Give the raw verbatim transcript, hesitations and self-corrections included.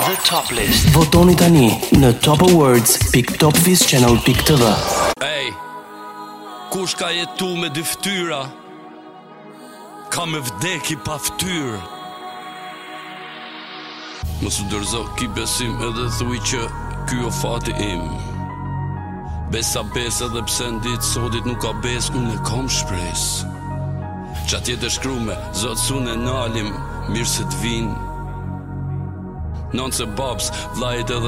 The Top List. Votoni tani në top awards dot top vis channel dot t v. Ej, kush ka jetu me dy ftyra, ka me vdeki pa ftyrë. Mos u dorëzo ki besim edhe thuj që ky o fati im. Besa besa dhe pse ndit sotit nuk ka bes, unë e kam shpres. Qa tjetë e shkrume, zot sun e nalim, mirë se t'vin. Nonce babs, vlajt edhe